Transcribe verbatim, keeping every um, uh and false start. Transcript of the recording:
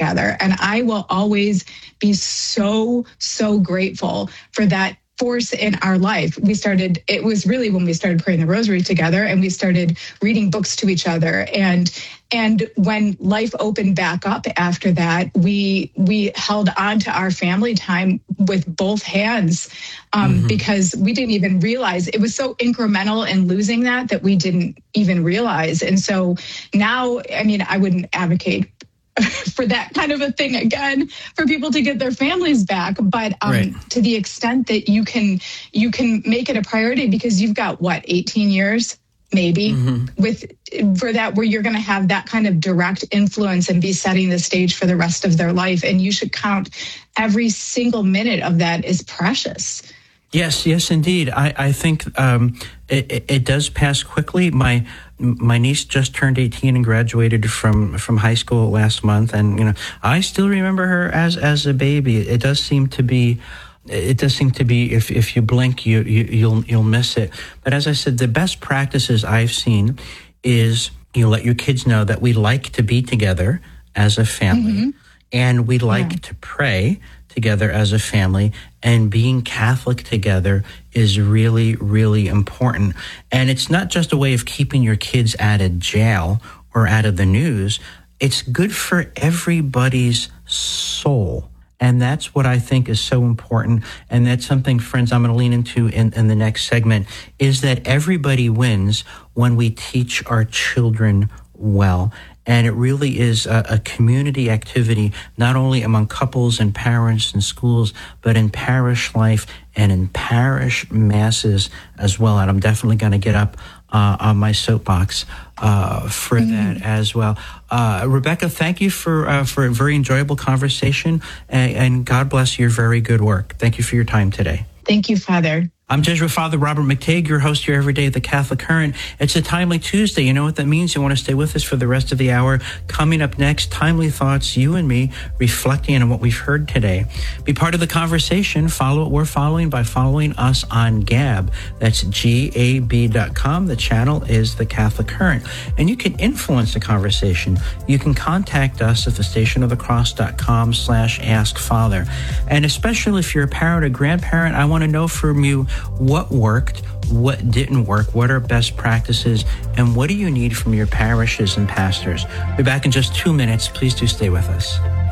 together. And I will always be so, so grateful for that force in our life. We started, it was really when we started praying the rosary together, and we started reading books to each other. And and when life opened back up after that, we we held on to our family time with both hands, um, mm-hmm. because we didn't even realize it was so incremental in losing that that we didn't even realize. And so now, I mean, I wouldn't advocate for that kind of a thing again, for people to get their families back. But um, right. to the extent that you can, you can make it a priority, because you've got what, eighteen years, maybe mm-hmm. with for that, where you're going to have that kind of direct influence and be setting the stage for the rest of their life. And you should count every single minute of that is precious. Yes, yes, indeed. I, I think um, it, it, it does pass quickly. My my niece just turned eighteen and graduated from, from high school last month, and you know I still remember her as as a baby. It does seem to be, it does seem to be if if you blink, you, you you'll you'll miss it. But as I said, the best practices I've seen is you let your kids know that we like to be together as a family, mm-hmm. and we like yeah. to pray together as a family, and being Catholic together is really, really important. And it's not just a way of keeping your kids out of jail or out of the news. It's good for everybody's soul. And that's what I think is so important. And that's something, friends, I'm going to lean into in, in the next segment, is that everybody wins when we teach our children well. And it really is a, a community activity, not only among couples and parents and schools, but in parish life and in parish masses as well. And I'm definitely going to get up uh, on my soapbox uh, for mm. that as well. Uh, Rebecca, thank you for uh, for a very enjoyable conversation, and, and God bless your very good work. Thank you for your time today. Thank you, Father. I'm Jesuit Father Robert McTague, your host here every day at the Catholic Current. It's a Timely Tuesday. You know what that means? You want to stay with us for the rest of the hour. Coming up next, Timely Thoughts, you and me reflecting on what we've heard today. Be part of the conversation. Follow what we're following by following us on Gab. That's G A B dot com. The channel is the Catholic Current. And you can influence the conversation. You can contact us at the station of the cross dot com slash ask father. And especially if you're a parent or grandparent, I want to know from you what worked, what didn't work, what are best practices, and what do you need from your parishes and pastors. We'll be back in just two minutes. Please do stay with us.